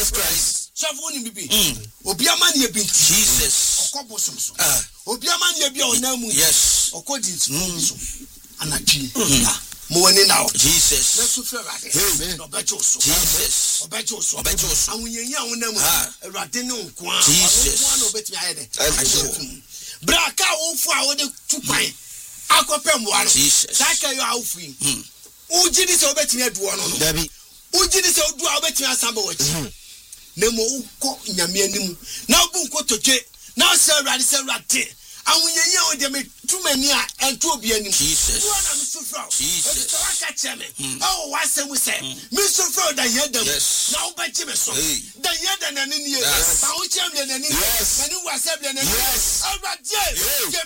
Jesus Christ. So woni bibi. Obiama ne bi. Jesus. Okobosom so. Obiama ne bi onamu. Yes. Okodin so. Anatwi. Mowani now. Jesus. Let's feel right. Amen. Obejoso. Jesus. Obejoso. Awunyenya wonamu. Erade ne nko a. Jesus. Nko na obetimi ayede. Braka wofu a wode tupan. Akopem wa no. Jesus. Saka yo awfu yi. Ujidi se obetimi aduo no no. Dabi. Ujidi se odu a obetimi asamba wachi. Nemo uko nyame anim. Na obu nko totwe. Na se Erade se Erade. Awunyenya wo de me tumani a ento obi anim. Jesus. Duana me sufra. Jesus. Waka cheme. Oh wasem se. Me sufra da yedam. Na wo bachi me so. Da yeda na ni ye. Ba wo chem le na ni. Na ni wasem le na ni. Erade.